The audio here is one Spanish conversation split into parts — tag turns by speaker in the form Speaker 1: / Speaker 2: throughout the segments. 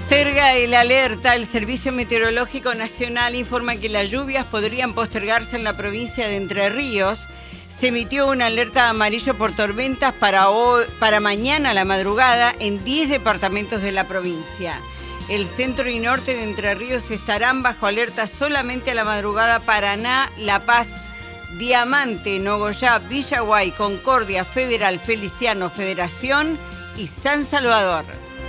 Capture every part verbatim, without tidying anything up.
Speaker 1: Posterga el alerta. El Servicio Meteorológico Nacional informa que las lluvias podrían postergarse en la provincia de Entre Ríos. Se emitió una alerta amarillo por tormentas para, hoy, para mañana a la madrugada en diez departamentos de la provincia. El centro y norte de Entre Ríos estarán bajo alerta solamente a la madrugada. Paraná, La Paz, Diamante, Nogoyá, Villaguay, Concordia, Federal, Feliciano, Federación y San Salvador.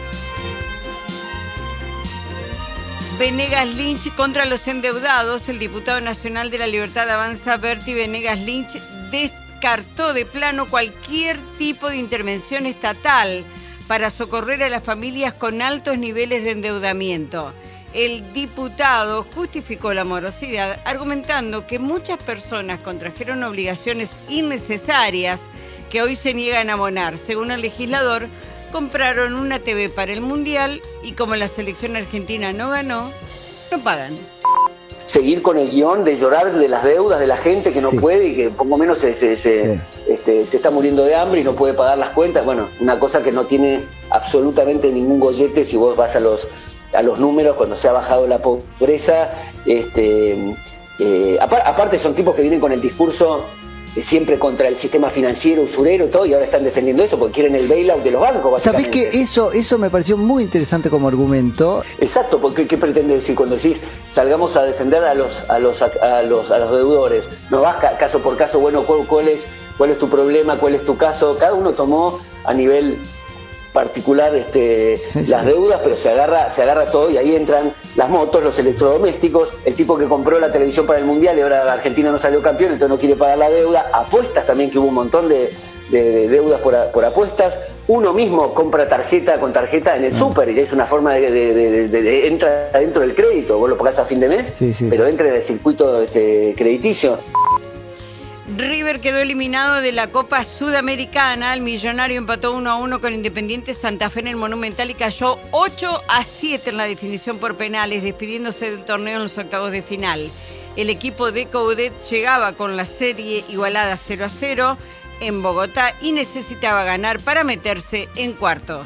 Speaker 1: Venegas Lynch contra los endeudados. El diputado nacional de la Libertad Avanza, Berti Venegas Lynch, descartó de plano cualquier tipo de intervención estatal para socorrer a las familias con altos niveles de endeudamiento. El diputado justificó la morosidad argumentando que muchas personas contrajeron obligaciones innecesarias que hoy se niegan a abonar. Según el legislador, compraron una T V para el Mundial y como la selección argentina no ganó, no pagan.
Speaker 2: Seguir con el guión de llorar de las deudas de la gente que no sí. puede y que poco menos se, se, se, sí. este, se está muriendo de hambre y no puede pagar las cuentas. Bueno, una cosa que no tiene absolutamente ningún gollete si vos vas a los, a los números cuando se ha bajado la pobreza. Este, eh, aparte son tipos que vienen con el discurso siempre contra el sistema financiero, usurero y todo, y ahora están defendiendo eso porque quieren el bailout de los bancos, básicamente.
Speaker 3: ¿Sabés que eso, eso me pareció muy interesante como argumento?
Speaker 2: Exacto, porque ¿qué pretende decir cuando decís salgamos a defender a los a los a los a los deudores? No vas caso por caso, bueno, ¿cuál, cuál es cuál es tu problema, cuál es tu caso? Cada uno tomó a nivel particular este, sí. las deudas, pero se agarra, se agarra todo y ahí entran las motos, los electrodomésticos, el tipo que compró la televisión para el Mundial y ahora Argentina no salió campeón, entonces no quiere pagar la deuda, apuestas también, que hubo un montón de, de, de deudas por, por apuestas, uno mismo compra tarjeta con tarjeta en el mm. súper y es una forma de, de, de, de, de entra dentro del crédito, vos lo pagás a fin de mes, sí, sí, pero sí. entra en el circuito este, crediticio.
Speaker 1: River quedó eliminado de la Copa Sudamericana. El Millonario empató uno a uno con Independiente Santa Fe en el Monumental y cayó ocho a siete en la definición por penales, despidiéndose del torneo en los octavos de final. El equipo de Coudet llegaba con la serie igualada cero a cero en Bogotá y necesitaba ganar para meterse en cuartos.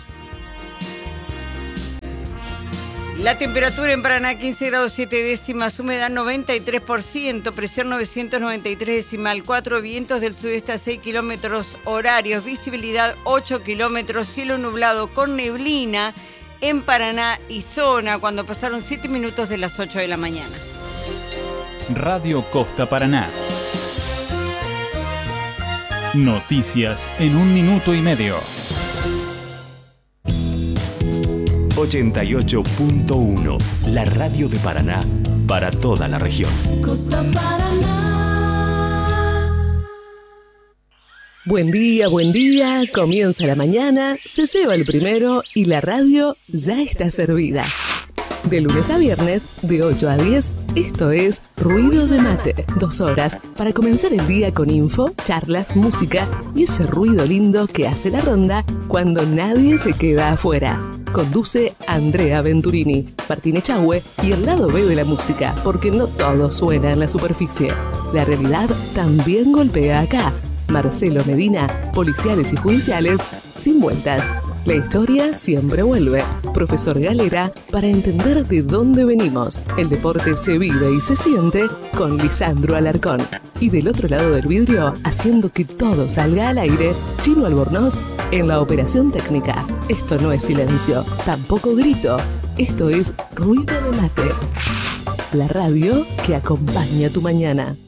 Speaker 1: La temperatura en Paraná quince grados siete décimas, humedad noventa y tres por ciento, presión novecientos noventa y tres decimal cuatro, vientos del sudeste a seis kilómetros horarios, visibilidad ocho kilómetros, cielo nublado con neblina en Paraná y zona cuando pasaron siete minutos de las ocho de la mañana.
Speaker 4: Radio Costa Paraná. Noticias en un minuto y medio.
Speaker 5: ochenta y ocho punto uno, la radio de Paraná para toda la región. Costa Paraná.
Speaker 6: Buen día, buen día, comienza la mañana, se ceba el primero y la radio ya está servida. De lunes a viernes, de ocho a diez, esto es Ruido de Mate. Dos horas para comenzar el día con info, charlas, música y ese ruido lindo que hace la ronda cuando nadie se queda afuera. Conduce Andrea Venturini, Martín Echagüe y el lado B de la música, porque no todo suena en la superficie. La realidad también golpea acá. Marcelo Medina, policiales y judiciales, sin vueltas. La historia siempre vuelve. Profesor Galera, para entender de dónde venimos. El deporte se vive y se siente con Lisandro Alarcón. Y del otro lado del vidrio, haciendo que todo salga al aire, Chino Albornoz en la operación técnica. Esto no es silencio, tampoco grito. Esto es Ruido de Mate. La radio que acompaña tu mañana.